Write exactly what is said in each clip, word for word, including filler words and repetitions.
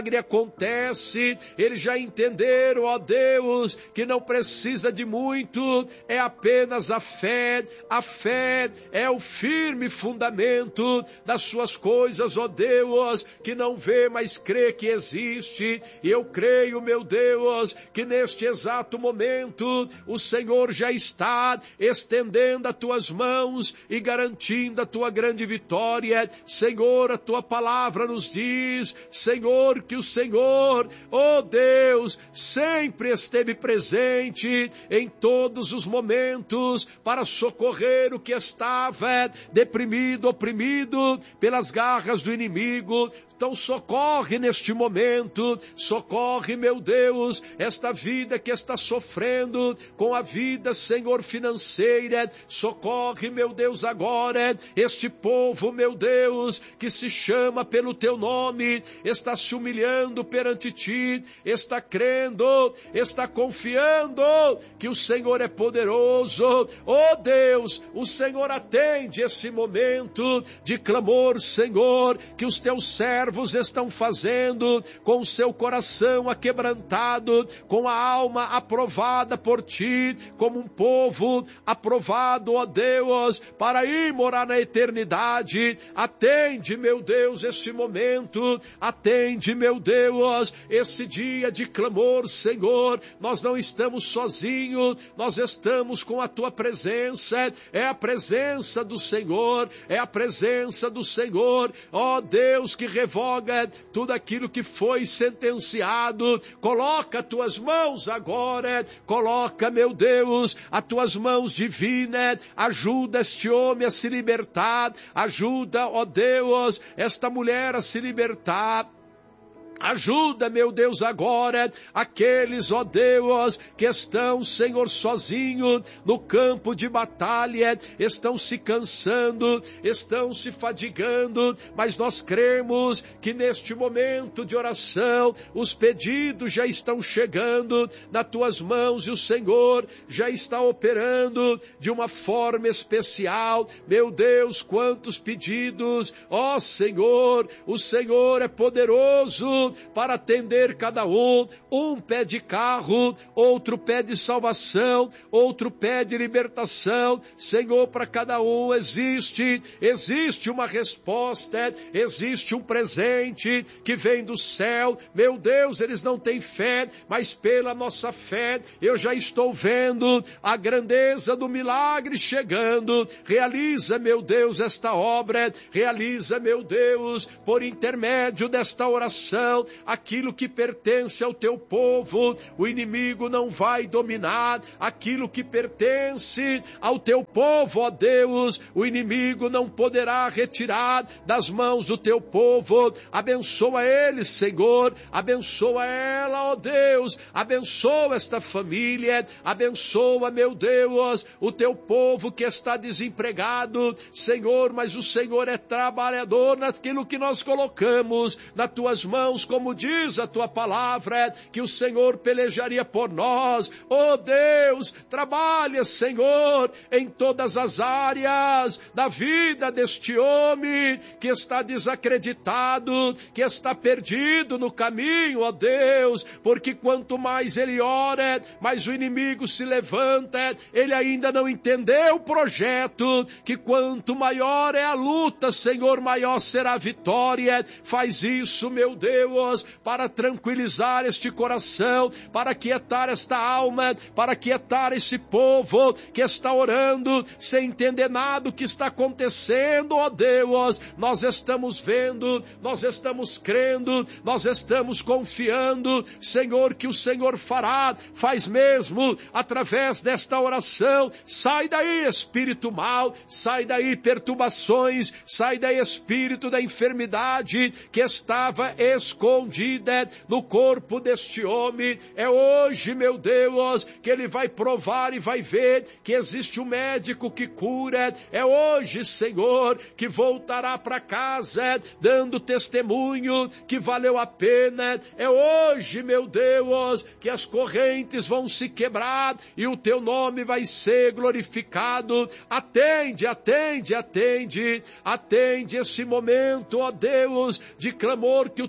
acontece, eles já entenderam, ó Deus, que não precisa de muito, é apenas a fé. A fé é o firme fundamento das suas coisas, ó Deus, que não vê, mas crê que existe. E eu creio, meu Deus, que neste exato momento o Senhor já está estendendo as tuas mãos e garantindo a tua grande vitória. Senhor, a tua palavra nos diz, Senhor, que o Senhor, ó Deus, sempre esteve presente em todos os momentos para socorrer o que estava deprimido, oprimido pelas garras do inimigo. Então socorre neste momento, socorre, meu Deus, esta vida que está sofrendo com a vida, Senhor, financeira. Socorre, meu Deus, agora este povo, meu Deus, que se chama pelo teu nome, está se humilhando perante ti, está crendo, está confiando que o Senhor é poderoso. Oh Deus, o Senhor atende esse momento de clamor, Senhor, que os teus servos estão fazendo com o seu coração aquebrantado, com a alma aprovada por ti, como um povo aprovado, ó Deus, para ir morar na eternidade. Atende, meu Deus, esse momento, atende, meu Deus, esse dia de clamor, Senhor. Nós não estamos sozinhos, nós estamos com a tua presença, é a presença do Senhor, é a presença do Senhor, ó Deus, que revoga tudo aquilo que foi sentenciado. Coloca as tuas mãos agora, coloca, meu Deus, as tuas mãos divinas, ajuda este homem a se libertar, ajuda, ó Deus, esta mulher a se libertar. Ajuda, meu Deus, agora aqueles, ó Deus, que estão, Senhor, sozinhos no campo de batalha, estão se cansando, estão se fadigando, mas nós cremos que neste momento de oração, os pedidos já estão chegando nas tuas mãos e o Senhor já está operando de uma forma especial. Meu Deus, quantos pedidos, ó Senhor, o Senhor é poderoso para atender cada um. Um pede carro, outro pede salvação, outro pede libertação. Senhor, para cada um existe, existe uma resposta, existe um presente que vem do céu. Meu Deus, eles não têm fé, mas pela nossa fé, eu já estou vendo a grandeza do milagre chegando. Realiza, meu Deus, esta obra, realiza, meu Deus, por intermédio desta oração, aquilo que pertence ao teu povo. O inimigo não vai dominar aquilo que pertence ao teu povo, ó Deus. O inimigo não poderá retirar das mãos do teu povo. Abençoa ele, Senhor, abençoa ela, ó Deus, abençoa esta família, abençoa, meu Deus, o teu povo que está desempregado, Senhor, mas o Senhor é trabalhador naquilo que nós colocamos nas tuas mãos, como diz a tua palavra, que o Senhor pelejaria por nós. Oh Deus, trabalha, Senhor, em todas as áreas da vida deste homem que está desacreditado, que está perdido no caminho, ó Deus, porque quanto mais ele ora, mais o inimigo se levanta. Ele ainda não entendeu o projeto, que quanto maior é a luta, Senhor, maior será a vitória. Faz isso, meu Deus, para tranquilizar este coração, para quietar esta alma, para quietar esse povo que está orando sem entender nada do que está acontecendo, ó Deus. Nós estamos vendo, nós estamos crendo, nós estamos confiando, Senhor, que o Senhor fará, faz mesmo, através desta oração. Sai daí, espírito mau, sai daí perturbações, sai daí espírito da enfermidade que estava escondida no corpo deste homem. É hoje, meu Deus, que ele vai provar e vai ver que existe um médico que cura. É hoje, Senhor, que voltará para casa dando testemunho que valeu a pena. É hoje, meu Deus, que as correntes vão se quebrar e o teu nome vai ser glorificado. Atende, atende, atende, atende esse momento, ó Deus, de clamor que o teu povo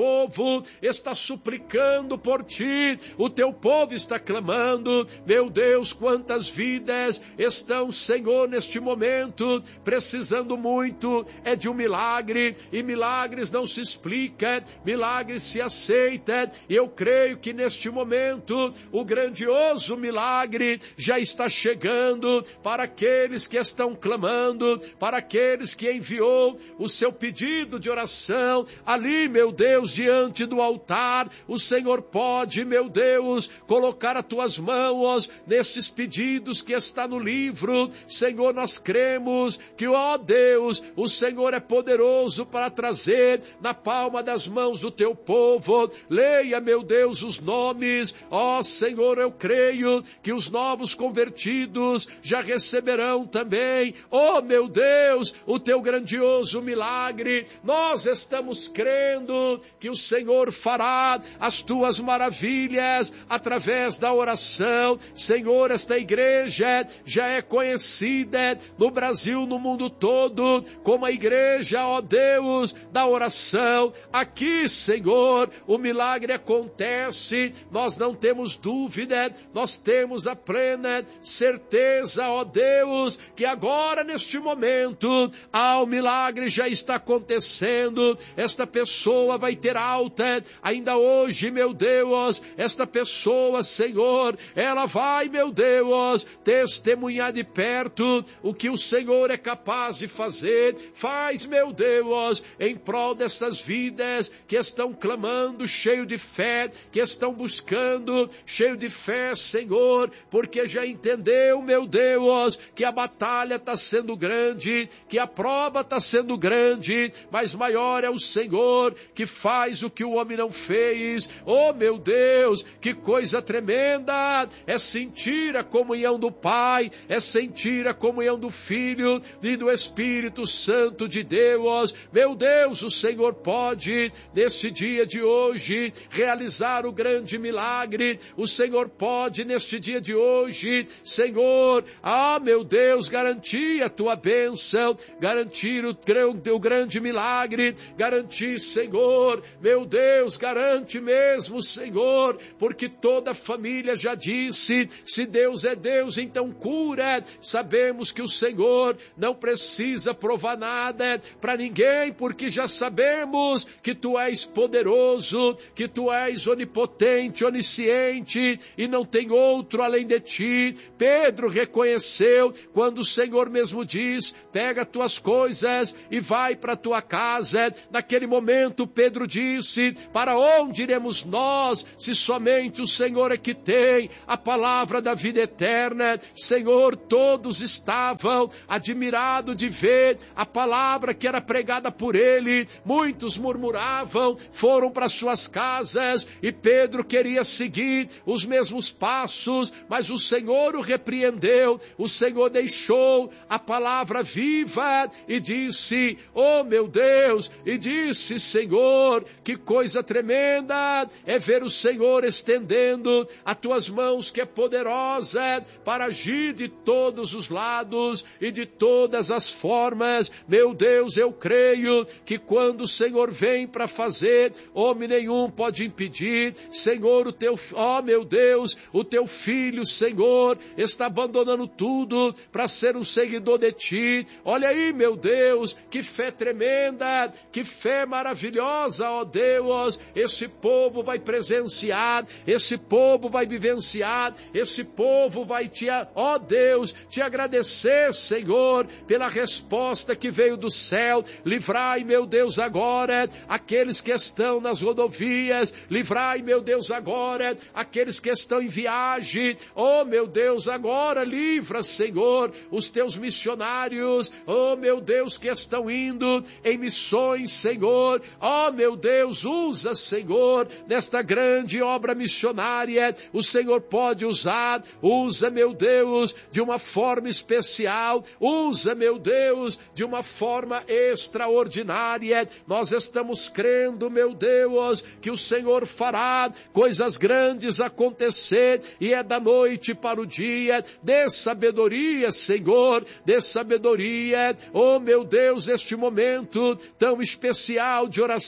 povo está suplicando por ti, o teu povo está clamando. Meu Deus, quantas vidas estão, Senhor, neste momento, precisando muito, é de um milagre, e milagres não se explica, milagres se aceita, e eu creio que neste momento, o grandioso milagre já está chegando para aqueles que estão clamando, para aqueles que enviou o seu pedido de oração, ali, meu Deus, diante do altar. O Senhor pode, meu Deus, colocar as tuas mãos nesses pedidos que está no livro. Senhor, nós cremos que, ó Deus, o Senhor é poderoso para trazer na palma das mãos do teu povo. Leia, meu Deus, os nomes. Ó Senhor, eu creio que os novos convertidos já receberão também, ó meu Deus, o teu grandioso milagre. Nós estamos crendo que o Senhor fará as tuas maravilhas através da oração. Senhor, esta igreja já é conhecida no Brasil, no mundo todo, como a igreja, ó Deus, da oração. Aqui, Senhor, o milagre acontece, nós não temos dúvida, nós temos a plena certeza, ó Deus, que agora, neste momento, ah, o milagre já está acontecendo. Esta pessoa vai ter alta, ainda hoje, meu Deus, esta pessoa, Senhor, ela vai, meu Deus, testemunhar de perto o que o Senhor é capaz de fazer. Faz, meu Deus, em prol dessas vidas que estão clamando, cheio de fé, que estão buscando, cheio de fé, Senhor, porque já entendeu, meu Deus, que a batalha está sendo grande, que a prova está sendo grande, mas maior é o Senhor que faz o que o homem não fez. Oh, meu Deus, que coisa tremenda é sentir a comunhão do Pai, é sentir a comunhão do Filho e do Espírito Santo de Deus. Meu Deus, o Senhor pode, neste dia de hoje, realizar o grande milagre. O Senhor pode, neste dia de hoje, Senhor, ah, meu Deus, garantir a tua bênção, garantir o, o grande milagre, garantir, Senhor, meu Deus, garante mesmo, Senhor, porque toda a família já disse, se Deus é Deus, então cura. Sabemos que o Senhor não precisa provar nada para ninguém, porque já sabemos que tu és poderoso, que tu és onipotente, onisciente, e não tem outro além de ti. Pedro reconheceu quando o Senhor mesmo diz, pega tuas coisas e vai para tua casa. Naquele momento Pedro disse, para onde iremos nós, se somente o Senhor é que tem a palavra da vida eterna? Senhor, todos estavam admirados de ver a palavra que era pregada por ele. Muitos murmuravam, foram para suas casas, e Pedro queria seguir os mesmos passos, mas o Senhor o repreendeu. O Senhor deixou a palavra viva e disse, oh meu Deus, e disse, Senhor, que coisa tremenda é ver o Senhor estendendo as tuas mãos, que é poderosa para agir de todos os lados e de todas as formas. Meu Deus, eu creio que quando o Senhor vem para fazer, homem nenhum pode impedir. Senhor, o teu, ó meu Deus, o teu filho, Senhor, está abandonando tudo para ser um seguidor de ti. Olha aí, meu Deus, que fé tremenda, que fé maravilhosa, ó Deus. Esse povo vai presenciar, esse povo vai vivenciar, esse povo vai te, ó Deus, te agradecer, Senhor, pela resposta que veio do céu. Livrai, meu Deus, agora aqueles que estão nas rodovias, livrai, meu Deus, agora aqueles que estão em viagem. Oh, meu Deus, agora livra, Senhor, os teus missionários, oh, meu Deus, que estão indo em missões, Senhor. Oh, meu Deus, usa, Senhor, nesta grande obra missionária. O Senhor pode usar, usa, meu Deus, de uma forma especial, usa, meu Deus, de uma forma extraordinária. Nós estamos crendo, meu Deus, que o Senhor fará coisas grandes acontecer, e é da noite para o dia. Dê sabedoria, Senhor, dê sabedoria, oh meu Deus, este momento tão especial de oração,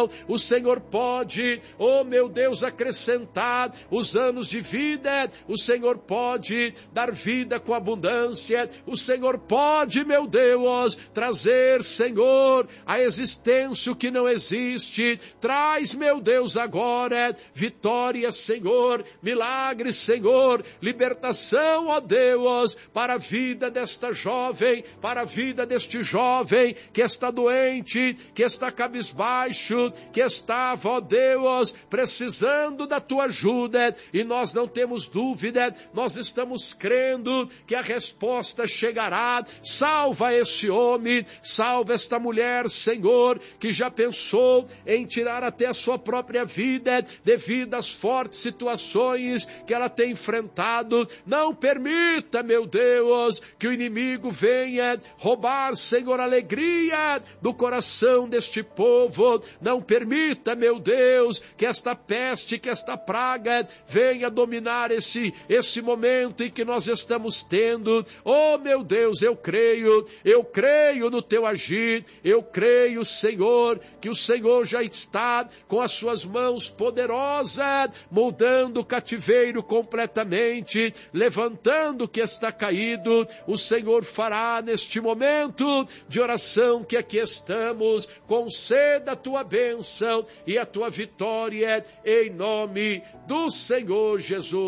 céu, o Senhor pode, oh meu Deus, acrescentar os anos de vida, o Senhor pode dar vida com abundância, o Senhor pode, meu Deus, trazer, Senhor, a existência o que não existe, traz, meu Deus, agora, vitória, Senhor, milagres, Senhor, libertação, ó Deus, para a vida desta jovem, para a vida deste jovem que está doente, que está cabisbaixo, que estava, ó Deus, precisando da tua ajuda, e nós não temos dúvida, nós estamos crendo que a resposta chegará. Salva esse homem, salva esta mulher, Senhor, que já pensou em tirar até a sua própria vida devido às fortes situações que ela tem enfrentado. Não permita, meu Deus, que o inimigo venha roubar, Senhor, a alegria do coração deste povo. Não permita, meu Deus, que esta peste, que esta praga venha dominar esse, esse momento em que nós estamos tendo. Oh, meu Deus, eu creio, eu creio no teu agir, eu creio, Senhor, que o Senhor já está com as suas mãos poderosas, moldando o cativeiro completamente, levantando o que está caído. O Senhor fará neste momento de oração que aqui estamos. Conceda a tua bênção e a tua vitória em nome do Senhor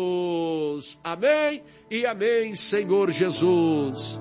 Jesus. Amém e amém, Senhor Jesus.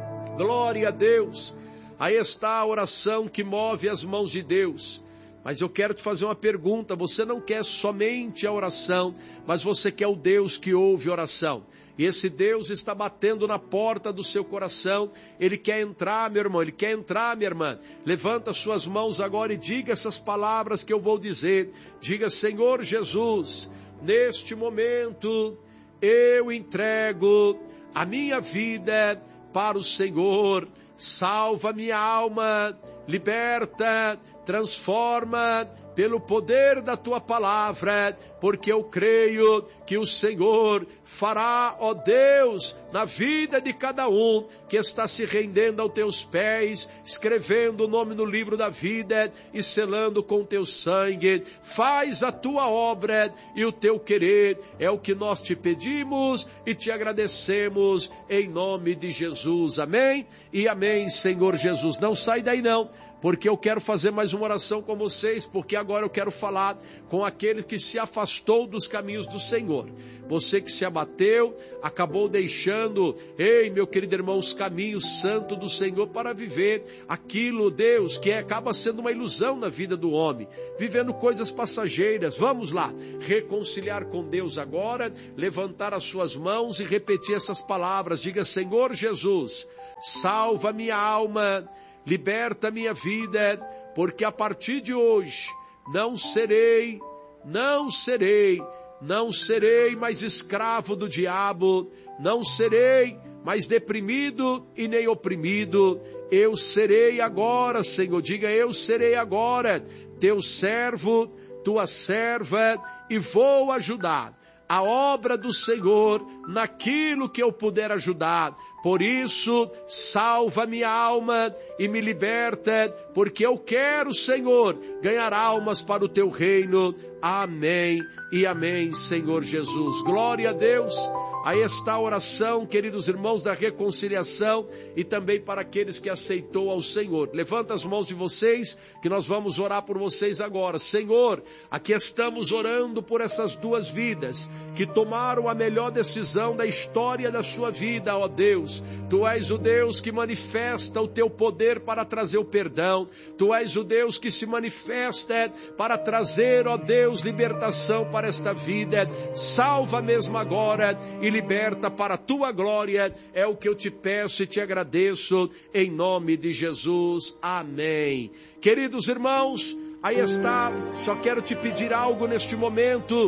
Glória a Deus. Aí está a oração que move as mãos de Deus. Mas eu quero te fazer uma pergunta. Você não quer somente a oração, mas você quer o Deus que ouve oração. E esse Deus está batendo na porta do seu coração. Ele quer entrar, meu irmão, Ele quer entrar, minha irmã. Levanta suas mãos agora e diga essas palavras que eu vou dizer. Diga: Senhor Jesus, neste momento eu entrego a minha vida para o Senhor. Salva minha alma, liberta, transforma pelo poder da tua palavra, porque eu creio que o Senhor fará, ó Deus, na vida de cada um que está se rendendo aos teus pés, escrevendo o nome no livro da vida e selando com teu sangue. Faz a tua obra e o teu querer, é o que nós te pedimos e te agradecemos em nome de Jesus. Amém e amém, Senhor Jesus. Não sai daí não, porque eu quero fazer mais uma oração com vocês, porque agora eu quero falar com aqueles que se afastou dos caminhos do Senhor. Você que se abateu, acabou deixando, ei, meu querido irmão, os caminhos santos do Senhor para viver aquilo, Deus, que acaba sendo uma ilusão na vida do homem, vivendo coisas passageiras. Vamos lá, reconciliar com Deus agora, levantar as suas mãos e repetir essas palavras. Diga: Senhor Jesus, salva minha alma, liberta minha vida, porque a partir de hoje não serei, não serei, não serei mais escravo do diabo, não serei mais deprimido e nem oprimido. Eu serei agora, Senhor, diga: eu serei agora teu servo, tua serva, e vou ajudar a obra do Senhor naquilo que eu puder ajudar. Por isso, salva minha alma e me liberta, porque eu quero, Senhor, ganhar almas para o teu reino. Amém e amém, Senhor Jesus. Glória a Deus. Aí está a oração, queridos irmãos, da reconciliação e também para aqueles que aceitou ao Senhor. Levanta as mãos de vocês, que nós vamos orar por vocês agora. Senhor, aqui estamos orando por essas duas vidas que tomaram a melhor decisão da história da sua vida, ó Deus. Tu és o Deus que manifesta o teu poder para trazer o perdão. Tu és o Deus que se manifesta para trazer, ó Deus, libertação para esta vida. Salva mesmo agora e liberta para a tua glória, é o que eu te peço e te agradeço, em nome de Jesus. Amém. Queridos irmãos, aí está, só quero te pedir algo neste momento.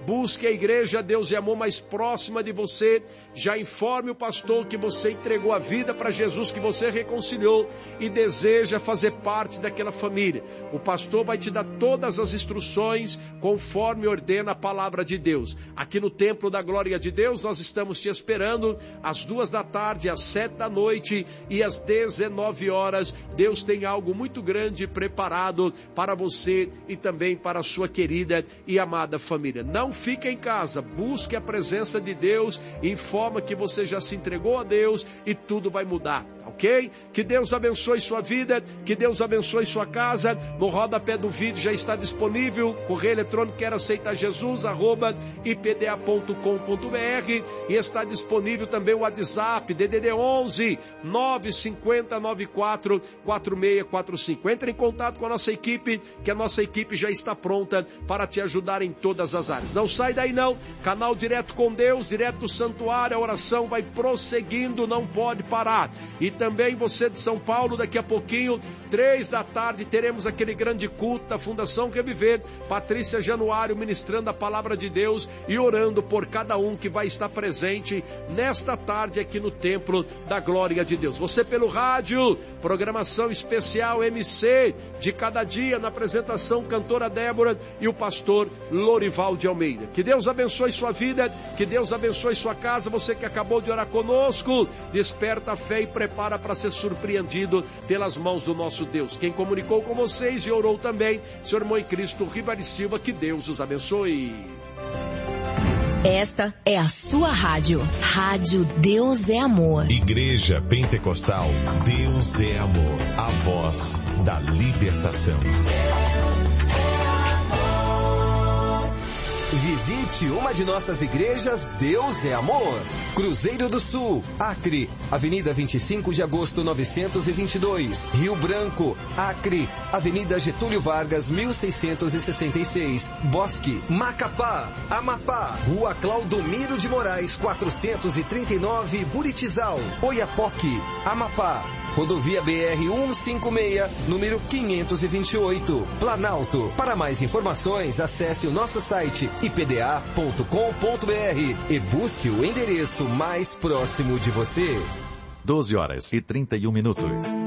busque a igreja Deus e Amor mais próxima de você, já informe o pastor que você entregou a vida para Jesus, que você reconciliou e deseja fazer parte daquela família. O pastor vai te dar todas as instruções conforme ordena a palavra de Deus. Aqui no Templo da Glória de Deus, nós estamos te esperando às duas da tarde, às sete da noite e às dezenove horas. Deus tem algo muito grande preparado para você e também para a sua querida e amada família. Não fique em casa, busque a presença de Deus, informe que você já se entregou a Deus e tudo vai mudar, ok? Que Deus abençoe sua vida, que Deus abençoe sua casa. No rodapé do vídeo já está disponível correio eletrônico quer aceitar Jesus arroba i p d a ponto com ponto b r e está disponível também o WhatsApp D D D onze nove cinco zero nove quatro quatro seis quatro cinco. Entre em contato com a nossa equipe, que a nossa equipe já está pronta para te ajudar em todas as áreas. Não sai daí não, canal Direto com Deus, direto do santuário, a oração vai prosseguindo, não pode parar. E também você de São Paulo, daqui a pouquinho, três da tarde, teremos aquele grande culto da Fundação Reviver, Patrícia Januário ministrando a palavra de Deus e orando por cada um que vai estar presente nesta tarde aqui no Templo da Glória de Deus. Você pelo rádio, programação especial M C de cada dia, na apresentação cantora Débora e o pastor Lorival de Almeida. Que Deus abençoe sua vida, que Deus abençoe sua casa. Você que acabou de orar conosco, desperta a fé e prepara para ser surpreendido pelas mãos do nosso Deus. Quem comunicou com vocês e orou também, seu irmão em Cristo, Ribari Silva, que Deus os abençoe. Esta é a sua rádio, Rádio Deus é Amor. Igreja Pentecostal Deus é Amor, a voz da libertação. Visite uma de nossas igrejas Deus é Amor. Cruzeiro do Sul, Acre, Avenida vinte e cinco de agosto novecentos e vinte e dois. Rio Branco, Acre, Avenida Getúlio Vargas mil seiscentos e sessenta e seis. Bosque, Macapá, Amapá, Rua Claudomiro de Moraes quatrocentos e trinta e nove, Buritizal, Oiapoque, Amapá. Rodovia B R cento e cinquenta e seis, número quinhentos e vinte e oito, Planalto. Para mais informações, acesse o nosso site i p d a ponto com ponto b r e busque o endereço mais próximo de você. doze horas e trinta e um minutos.